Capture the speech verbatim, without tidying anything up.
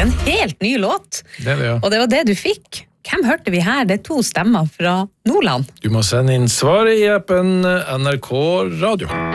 en helt ny låt. Det er det, ja. Og det var det du fikk. Hvem hørte vi her? Det er to stemmer fra Nordland. Du må sende inn svaret i appen N R K Radio.